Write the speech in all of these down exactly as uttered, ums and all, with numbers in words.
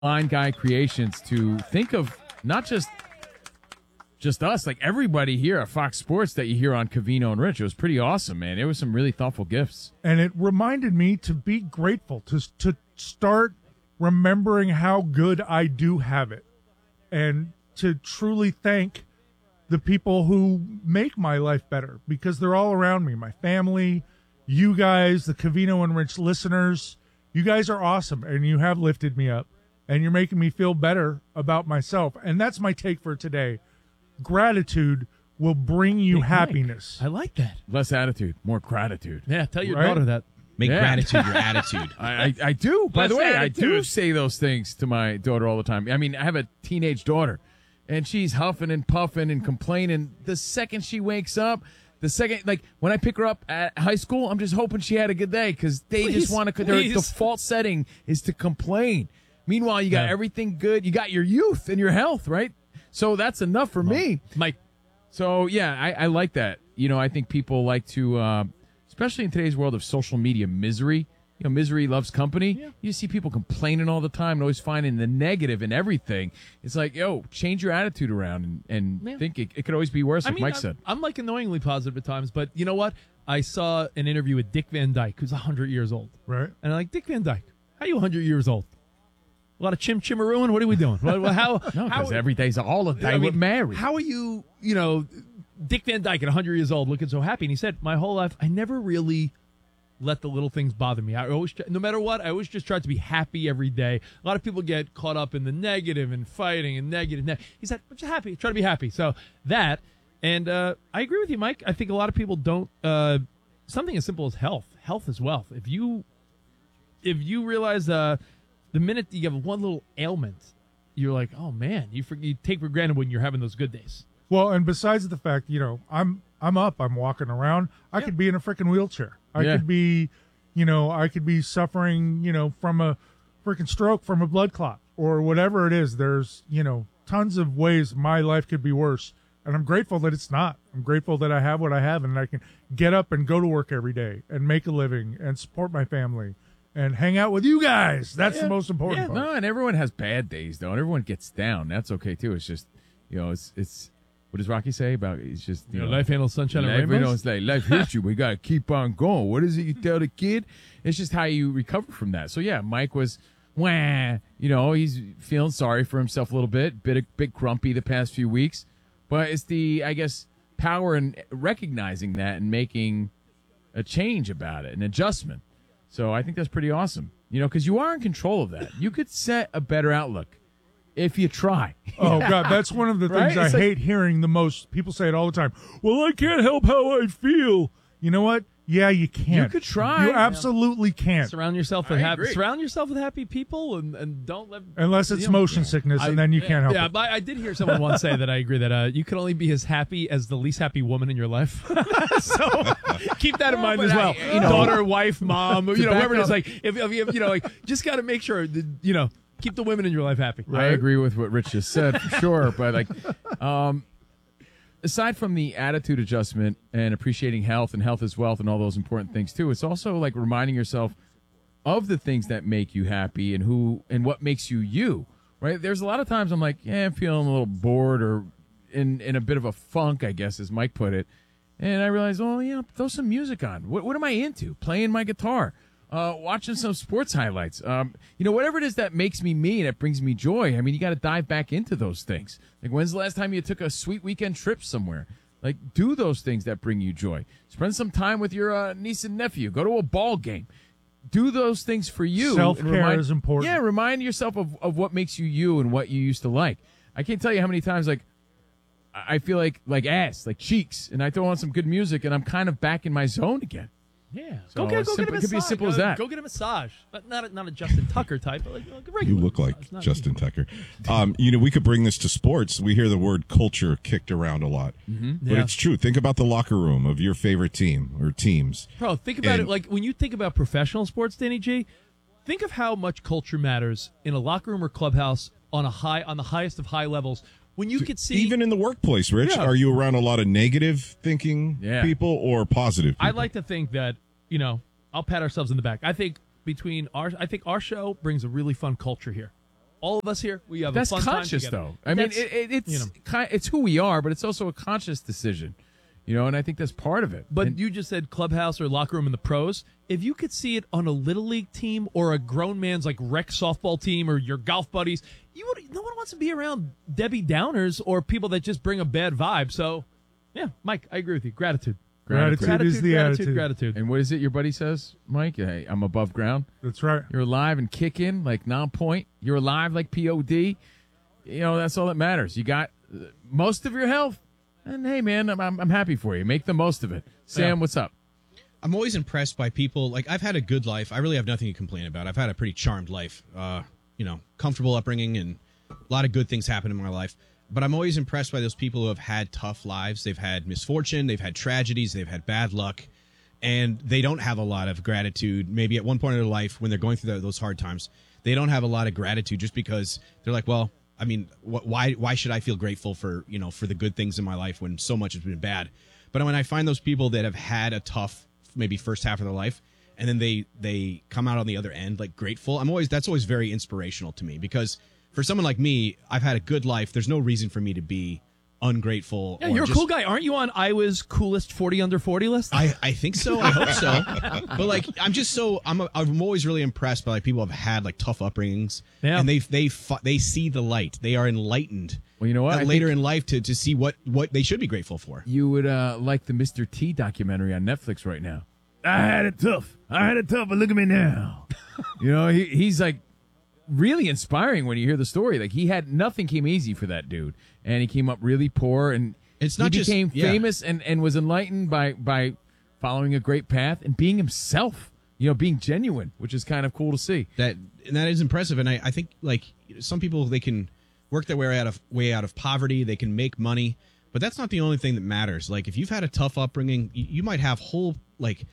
Line Guy Creations to think of not just just us, like everybody here at Fox Sports that you hear on Covino and Rich. It was pretty awesome, man. It was some really thoughtful gifts. And it reminded me to be grateful, to to start remembering how good I do have it, and to truly thank the people who make my life better, because they're all around me. My family, you guys, the Covino and Rich listeners, you guys are awesome, and you have lifted me up, and you're making me feel better about myself. And that's my take for today. Gratitude will bring you Hey, happiness. Mike, I like that. Less attitude, more gratitude. Yeah, tell your Right? daughter that. Make Yeah. gratitude your attitude. I, I, I do. By the Less way, I do attitude. say those things to my daughter all the time. I mean, I have a teenage daughter, and she's huffing and puffing and complaining. The second she wakes up, the second, like, when I pick her up at high school, I'm just hoping she had a good day, because they Please, just want to, their please. default setting is to complain. Meanwhile, you got Yeah. everything good. You got your youth and your health, right? So that's enough for me. Mike, So, yeah, I, I like that. You know, I think people like to, uh, especially in today's world of social media misery, you know, misery loves company. Yeah. You see people complaining all the time and always finding the negative in everything. It's like, yo, change your attitude around and, and Yeah. think it, it could always be worse, I like mean, Mike I'm, said. I'm like annoyingly positive at times, but you know what? I saw an interview with Dick Van Dyke, who's one hundred years old. Right? And I'm like, Dick Van Dyke, how are you one hundred years old? A lot of chim chimarooing? What are we doing? What, what- how, No, how, because every day's a holiday I mean, with Mary. How are you, you know, Dick Van Dyke at one hundred years old looking so happy? And he said, my whole life, I never really let the little things bother me. I always, no matter what, I always just tried to be happy every day. A lot of people get caught up in the negative and fighting and negative. Ne- he said, I'm just happy. Try to be happy. So that, and uh, I agree with you, Mike. I think a lot of people don't, uh, something as simple as health. Health is wealth. If you, if you realize uh, the minute you have one little ailment, you're like, oh man, you, for, you take for granted when you're having those good days. Well, and besides the fact, you know, I'm I'm up, I'm walking around. I Yeah. could be in a freaking wheelchair. I Yeah. could be, you know, I could be suffering, you know, from a freaking stroke, from a blood clot, or whatever it is. There's, you know, tons of ways my life could be worse, and I'm grateful that it's not. I'm grateful that I have what I have, and I can get up and go to work every day and make a living and support my family and hang out with you guys. That's the most important Yeah, part. no, and everyone has bad days, though, and everyone gets down. That's okay, too. It's just, you know, it's, it's what does Rocky say about it's just, you, You know, know, life handles sunshine and life, you know, rainbows. it's like life hits you. We got to keep on going. What is it you tell the kid? It's just how you recover from that. So, yeah, Mike was, wah, you know, he's feeling sorry for himself a little bit, bit, a bit grumpy the past few weeks. But it's the, I guess, power in recognizing that and making a change about it, an adjustment. So I think that's pretty awesome, you know, because you are in control of that. You could set a better outlook if you try. Oh, God, that's one of the things Right? I It's like- hate hearing the most. People say it all the time. Well, I can't help how I feel. You know what? Yeah, you can. You could try. You absolutely can. Surround yourself with I happy. agree. Surround yourself with happy people, and, and don't let Unless it's you know, motion sickness, and I- then you yeah, can't help yeah, it. but I did hear someone once say that I agree that uh, you can only be as happy as the least happy woman in your life. So keep that in Well, mind but as I- well. you know- Daughter, wife, mom, you know, back whoever it is. up- Like if, if you, you know, like just got to make sure that, you know, keep the women in your life happy. I agree with what Rich just said for sure. But like, um, aside from the attitude adjustment and appreciating health and health is wealth and all those important things too, it's also like reminding yourself of the things that make you happy and who and what makes you you. Right? There's a lot of times I'm like, yeah, I'm feeling a little bored or in in a bit of a funk, I guess, as Mike put it. And I realized, oh, you know, throw some music on. What what am I into? Playing my guitar. Uh, watching some sports highlights. Um, you know, whatever it is that makes me me and that brings me joy. I mean, you got to dive back into those things. Like, when's the last time you took a sweet weekend trip somewhere? Like, do those things that bring you joy. Spend some time with your uh, niece and nephew. Go to a ball game. Do those things for you. Self-care and remind- is important. Yeah, remind yourself of, of what makes you you and what you used to like. I can't tell you how many times, like, I I feel like like ass, like cheeks, and I throw on some good music, and I'm kind of back in my zone again. Yeah, So go get, it's go get a simple- it massage. could be as simple as Go- that. Go get a massage, but not a, not a Justin Tucker type, but like, like a You regular. look like massage, not- Justin Tucker. Um, you know, we could bring this to sports. We hear the word culture kicked around a lot, mm-hmm. but Yeah. it's true. Think about the locker room of your favorite team or teams. Bro, think about And- it. Like when you think about professional sports, Danny G, think of how much culture matters in a locker room or clubhouse on a high, on the highest of high levels. When you could see, Even in the workplace, Rich, Yeah. are you around a lot of negative thinking Yeah. people or positive people? I like to think that, you know, I'll pat ourselves in the back. I think between our, I think our show brings a really fun culture here. all of us here, we have That's a fun conscious, time together. though. I mean, That's, it, it, it's you know. ki- it's who we are, but it's also a conscious decision, you know. And I think that's part of it. But And- you just said clubhouse or locker room in the pros. If you could see it on a little league team or a grown man's like rec softball team or your golf buddies, you would. No one wants to be around Debbie Downers or people that just bring a bad vibe. So, yeah, Mike, I agree with you. Gratitude, Gratitude, gratitude, is the gratitude, attitude. gratitude. and what is it your buddy says, Mike? Hey, I'm above ground. That's right. You're alive and kicking like non-point. You're alive like P O D. You know, that's all that matters. You got uh, most of your health. And, hey, man, I'm, I'm, I'm happy for you. Make the most of it. Sam, Yeah. what's up? I'm always impressed by people. Like, I've had a good life. I really have nothing to complain about. I've had a pretty charmed life. Uh, you know, comfortable upbringing, and a lot of good things happen in my life. But I'm always impressed by those people who have had tough lives. They've had misfortune, they've had tragedies, they've had bad luck, and they don't have a lot of gratitude. Maybe at one point in their life when they're going through those hard times, they don't have a lot of gratitude just because they're like, well, I mean, wh- why why should I feel grateful for, you know, for the good things in my life when so much has been bad? But when I find those people that have had a tough, maybe first half of their life, and then they they come out on the other end like grateful, I'm always that's always very inspirational to me, because for someone like me, I've had a good life. There's no reason for me to be ungrateful. Yeah, or you're just- a cool guy. Aren't you on Iowa's coolest forty under forty list? I, I think so. I hope so. But like, I'm just so I'm I'm always really impressed by like people who have had like tough upbringings, Yeah. and they they fu- they see the light. They are enlightened. Well, you know what? uh, I later think- in life to to see what what they should be grateful for. You would uh, like the Mister T documentary on Netflix right now. I had it tough. I had it tough, but look at me now. You know, he, he's like really inspiring when you hear the story. Like, he had nothing came easy for that dude, and he came up really poor, and It's not he just- became yeah. famous and, and was enlightened by by following a great path and being himself. You know, being genuine, which is kind of cool to see. That and that is impressive. And I, I think like some people, they can work their way out of way out of poverty. They can make money, but that's not the only thing that matters. Like if you've had a tough upbringing, you, you might have whole like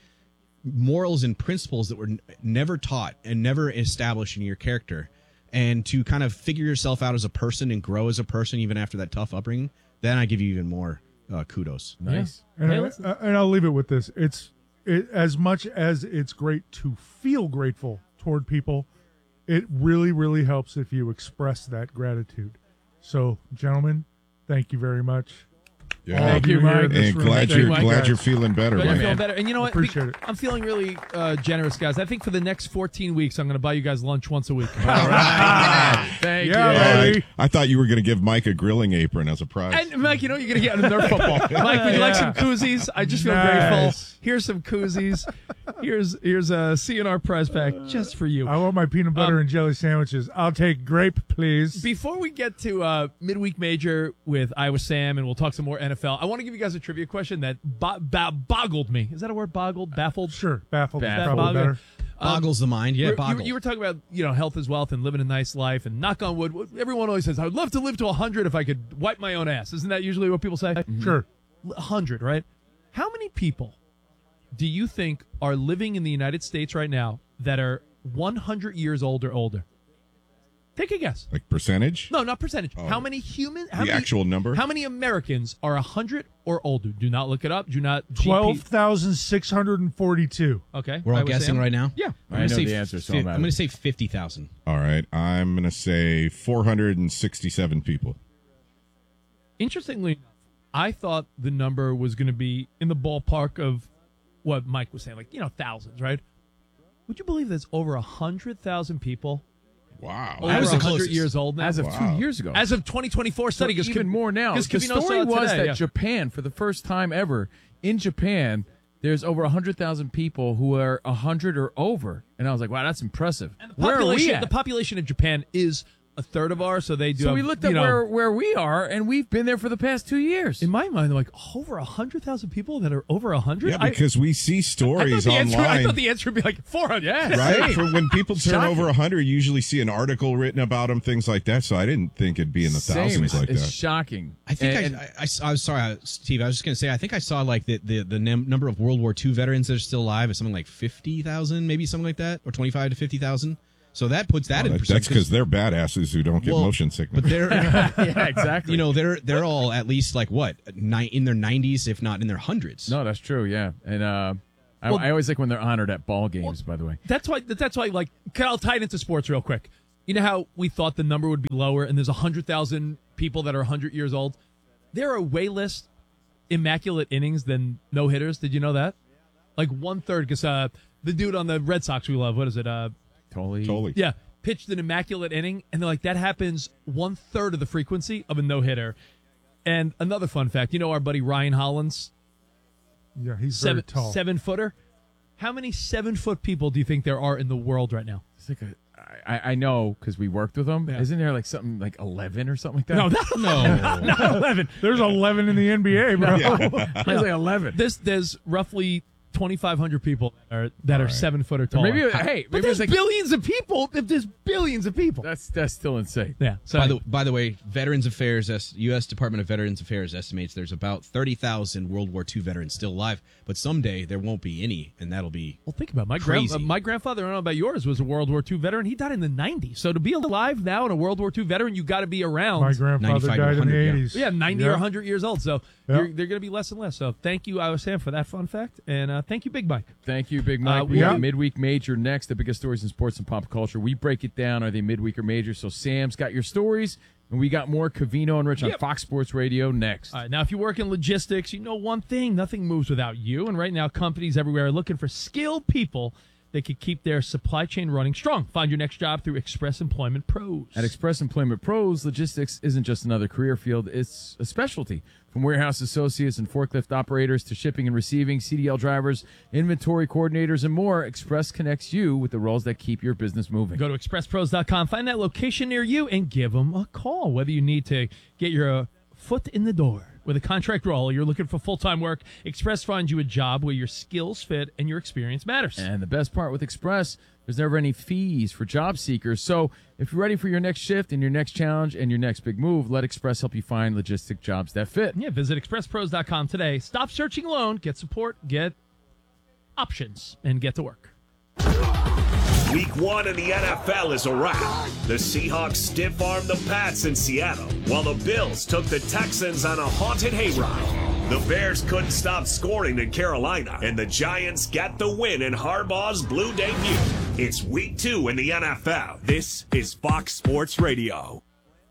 morals and principles that were n- never taught and never established in your character. And to kind of figure yourself out as a person and grow as a person even after that tough upbringing, then I give you even more uh, kudos. Nice. And, Hey, I, listen. and I'll leave it with this. It's it, as much as it's great to feel grateful toward people, it really, really helps if you express that gratitude. So, gentlemen, thank you very much. Yeah. All of Thank you, here in Mike. this And room. glad Thank you're you, glad guys. you're feeling better, Glad you're Mike. feeling better. And you know what? Appreciate Be- it. I'm feeling really uh, generous, guys. I think for the next fourteen weeks, I'm going to buy you guys lunch once a week. Thank Yeah, you. baby. I, I thought you were going to give Mike a grilling apron as a prize. And Mike, you know what you're gonna get in the Nerf football. Mike, would you like some koozies? I just feel Nice. grateful. Here's some koozies. Here's here's a C N R prize pack just for you. I want my peanut butter Um, and jelly sandwiches. I'll take grape, please. Before we get to uh, midweek major with Iowa Sam, and we'll talk some more N F L, I want to give you guys a trivia question that bo- bo- boggled me. Is that a word? Boggled? Baffled? Sure, baffled is Baffled. probably better. Boggles the mind. Yeah, You- boggle. You, you were talking about, you know, health is wealth and living a nice life and knock on wood. Everyone always says, I would love to live to one hundred if I could wipe my own ass. Isn't that usually what people say? Sure. one hundred, right? How many people do you think are living in the United States right now that are one hundred years old or older? Take a guess. Like percentage? No, not percentage. How many human? How The many, actual number? How many Americans are one hundred or older? Do not look it up. Do not. G P Twelve thousand six hundred and forty-two. Okay. We're all Iowa guessing Sam? right now. Yeah. I'm I gonna know say the answer, so fi- I'm out I'm of going it. to say fifty thousand. All right. I'm going to say four hundred sixty-seven people. Interestingly enough, I thought the number was going to be in the ballpark of what Mike was saying, like, you know, thousands, right? Would you believe there's over one hundred thousand people Wow. over I was the one hundred closest. years old now? As of Wow. two years ago. As of twenty twenty-four So study. 'cause even Kev- more now. 'cause The Kevino story saw it was today, that yeah. Japan, for the first time ever, in Japan, there's over one hundred thousand people who are one hundred or over. And I was like, wow, that's impressive. And the Where are we population, at? the population of Japan is a third of ours, so they do so have, we looked you at know, where, where we are, and we've been there for the past two years. in my mind, they're like, over one hundred thousand people that are over one hundred? Yeah, because we see I, I, thought stories the answer, I online. thought the answer would be like four hundred. Yeah. Right? For when people turn Shocking. over one hundred, you usually see an article written about them, things like that. So I didn't think it'd be in the Same. thousands It's, like it's that. shocking. I think And- I, I, I, I was sorry, uh, Steve. I was just going to say, I think I saw like the the, the num- number of World War Two veterans that are still alive is something like fifty thousand, maybe something like that, or twenty-five to fifty thousand. So that puts that Oh, in that- perspective. that's because they're badasses who don't get Well, motion sickness. But they're, yeah, exactly. you know, they're they're all at least like what ni- in their nineties, if not in their hundreds. no, that's true. Yeah, and uh, I, Well- I always like when they're honored at ball games. by the way, That's why. That's why. Like, I'll tie it into sports real quick. You know how we thought the number would be lower, and there's one hundred thousand people that are one hundred years old? There are way less immaculate innings than no-hitters. Did you know that? Like one-third, because uh, the dude on the Red Sox we love, what is it? Uh, Totally. Totally. yeah, pitched an immaculate inning, and they're like, that happens one-third of the frequency of a no-hitter. And another fun fact, you know our buddy Ryan Hollins? Yeah, he's Seven, very tall. Seven-footer? How many seven-foot people do you think there are in the world right now? It's like a, I, I know because we worked with them. Yeah. Isn't there like something like eleven or something like that? No, no, No. not eleven. There's eleven in the N B A, bro. There's like eleven. There's, there's roughly twenty-five hundred people that are, that are right. seven-foot or taller. Maybe hey, but maybe there's it's like billions of people. If there's billions of people. that's that's still insane. Yeah. So By the by the way, Veterans Affairs, U S Department of Veterans Affairs estimates there's about thirty thousand World War Two veterans still alive, but someday there won't be any, and that'll be well, think about it. My grand, crazy. uh, my grandfather. I don't know about yours. Was a World War Two veteran. He died in the nineties. So to be alive now and a World War Two veteran, you got to be around. My grandfather ninety-five to died in the one hundred, yeah. eighties. Yeah, ninety Yeah. or one hundred years old. So Yeah. you're, they're going to be less and less. So thank you, Iowa Sam, for that fun fact. And uh, thank you, Big Mike. Thank you, Big Mike. Uh, we yeah. got a midweek major next. The biggest stories in sports and pop culture. We break it down. Are they midweek or major? So Sam's got your stories, and we got more Covino and Rich on Yep. Fox Sports Radio next. All right, now if you work in logistics, you know one thing: nothing moves without you. And right now, companies everywhere are looking for skilled people that could keep their supply chain running strong. Find your next job through Express Employment Pros. At Express Employment Pros, logistics isn't just another career field, it's a specialty. From warehouse associates and forklift operators to shipping and receiving, C D L drivers, inventory coordinators, and more, Express connects you with the roles that keep your business moving. Go to express pros dot com, find that location near you, and give them a call. Whether you need to get your uh, foot in the door with a contract role or you're looking for full-time work, Express finds you a job where your skills fit and your experience matters. And the best part with Express, there's never any fees for job seekers. So if you're ready for your next shift and your next challenge and your next big move, let Express help you find logistic jobs that fit. Yeah, visit express pros dot com today. Stop searching alone. Get support, get options, and get to work. Week one in the N F L is a wrap. The Seahawks stiff-armed the Pats in Seattle, while the Bills took the Texans on a haunted hayride. The Bears couldn't stop scoring in Carolina, and the Giants got the win in Harbaugh's blue debut. It's week two in the N F L. This is Fox Sports Radio.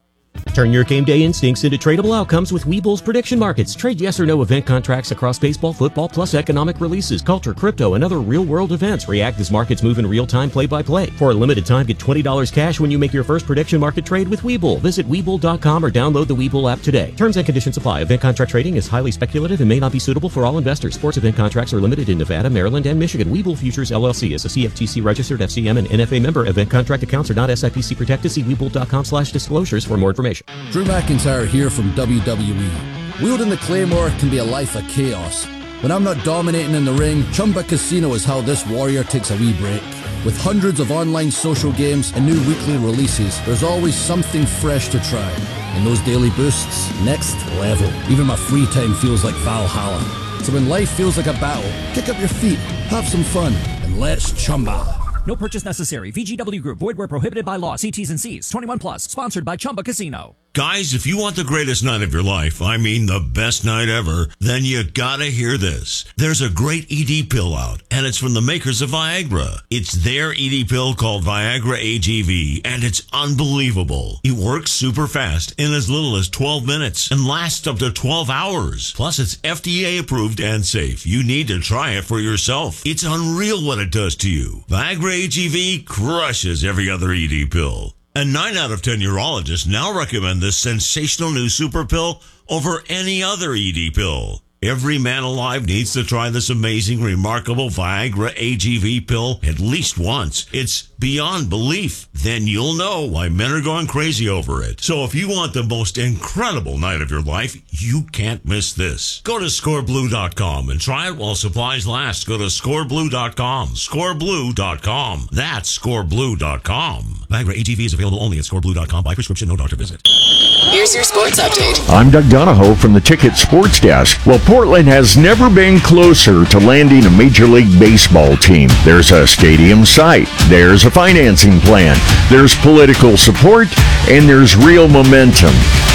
Turn your game day instincts into tradable outcomes with Webull's prediction markets. Trade yes or no event contracts across baseball, football, plus economic releases, culture, crypto, and other real-world events. React as markets move in real time, play-by-play. For a limited time, get twenty dollars cash when you make your first prediction market trade with Webull. Visit Webull dot com or download the Webull app today. Terms and conditions apply. Event contract trading is highly speculative and may not be suitable for all investors. Sports event contracts are limited in Nevada, Maryland, and Michigan. Webull Futures, L L C is a C F T C-registered F C M and N F A member. Event contract accounts are not S I P C protected. See Webull dot com slash disclosures for more information. Drew McIntyre here from W W E. Wielding the Claymore can be a life of chaos. When I'm not dominating in the ring, Chumba Casino is how this warrior takes a wee break. With hundreds of online social games and new weekly releases, there's always something fresh to try. And those daily boosts, next level. Even my free time feels like Valhalla. So when life feels like a battle, kick up your feet, have some fun, and let's Chumba. No purchase necessary. V G W Group. Void where prohibited by law. See T's and C's. twenty-one plus. Sponsored by Chumba Casino. Guys, if you want the greatest night of your life, I mean the best night ever, then you gotta hear this. There's a great E D pill out, and it's from the makers of Viagra. It's their E D pill called Viagra A G V, and it's unbelievable. It works super fast in as little as twelve minutes and lasts up to twelve hours. Plus, it's F D A approved and safe. You need to try it for yourself. It's unreal what it does to you. Viagra A G V crushes every other E D pill. And nine out of ten urologists now recommend this sensational new super pill over any other E D pill. Every man alive needs to try this amazing, remarkable Viagra A G V pill at least once. It's beyond belief. Then you'll know why men are going crazy over it. So if you want the most incredible night of your life, you can't miss this. Go to score blue dot com and try it while supplies last. Go to score blue dot com. score blue dot com. That's score blue dot com. Viagra A G V is available only at score blue dot com by prescription, no doctor visit. Here's your sports update. I'm Doug Donahoe from the Ticket Sports Desk. Well, Portland has never been closer to landing a Major League Baseball team. There's a stadium site, there's a financing plan, there's political support, and there's real momentum.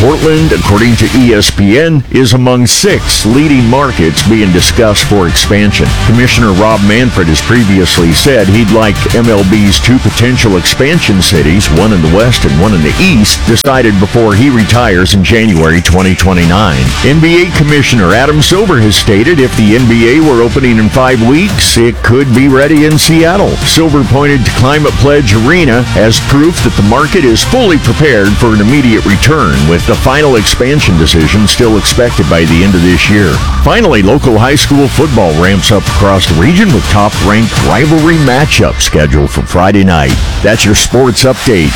Portland, according to E S P N, is among six leading markets being discussed for expansion. Commissioner Rob Manfred has previously said he'd like M L B's two potential expansion cities, one in the west and one in the east, decided before he retires in January twenty twenty-nine. N B A Commissioner Adam Silver has stated if the N B A were opening in five weeks, it could be ready in Seattle. Silver pointed to Climate Pledge Arena as proof that the market is fully prepared for an immediate return, with the final expansion decision still expected by the end of this year. Finally, local high school football ramps up across the region with top-ranked rivalry matchups scheduled for Friday night. That's your sports update.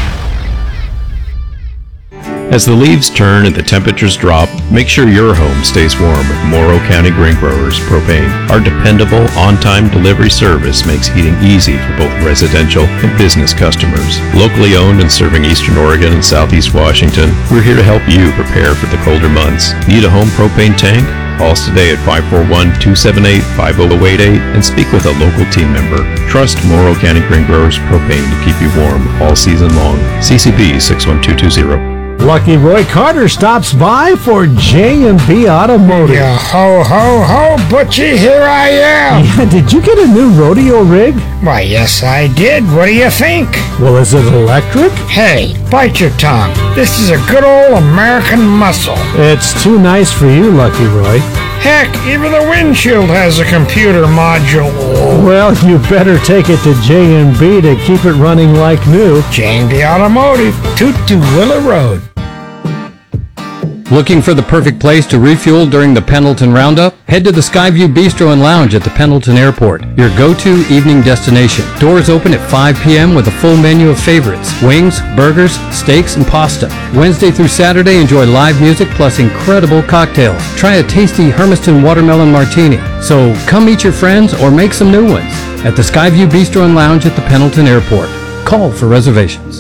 As the leaves turn and the temperatures drop, make sure your home stays warm with Morrow County Grain Growers Propane. Our dependable, on-time delivery service makes heating easy for both residential and business customers. Locally owned and serving Eastern Oregon and Southeast Washington, we're here to help you prepare for the colder months. Need a home propane tank? Call us today at five four one, two seven eight, five zero eight eight and speak with a local team member. Trust Morrow County Grain Growers Propane to keep you warm all season long. C C B six one two two zero. Lucky Roy Carter stops by for J and B Automotive. Yeah, ho, ho, ho, Butchie, here I am. Yeah, did you get a new rodeo rig? Why, yes, I did. What do you think? Well, is it electric? Hey, bite your tongue. This is a good old American muscle. It's too nice for you, Lucky Roy. Heck, even the windshield has a computer module. Well, you better take it to J and B to keep it running like new. J and B Automotive, Tutu Willow Road. Looking for the perfect place to refuel during the Pendleton Roundup? Head to the Skyview Bistro and Lounge at the Pendleton Airport, your go-to evening destination. Doors open at five p.m. with a full menu of favorites: wings, burgers, steaks, and pasta. Wednesday through Saturday, enjoy live music plus incredible cocktails. Try a tasty Hermiston Watermelon Martini. So come meet your friends or make some new ones at the Skyview Bistro and Lounge at the Pendleton Airport. Call for reservations.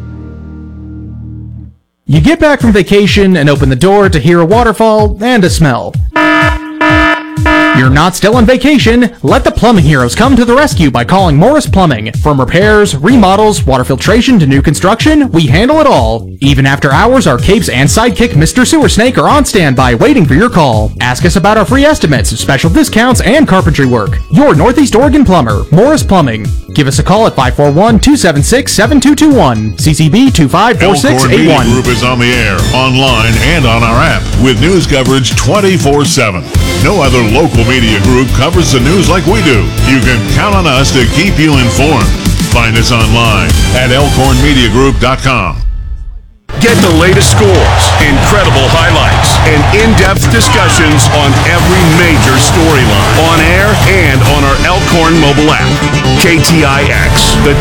You get back from vacation and open the door to hear a waterfall and a smell. You're not still on vacation. Let the plumbing heroes come to the rescue by calling Morris Plumbing. From repairs, remodels, water filtration to new construction, we handle it all. Even after hours, our capes and sidekick Mister Sewer Snake are on standby waiting for your call. Ask us about our free estimates, special discounts, and carpentry work. Your Northeast Oregon plumber, Morris Plumbing. Give us a call at five four one, two seven six, seven two two one. C C B two five four six eight one. Elkhorn Media Group is on the air, online, and on our app with news coverage twenty-four seven. No other local media group covers the news like we do. You can count on us to keep you informed. Find us online at elkhorn media group dot com. Get the latest scores, incredible highlights, and in-depth discussions on every major storyline on air and on our Elkhorn mobile app. K T I X, the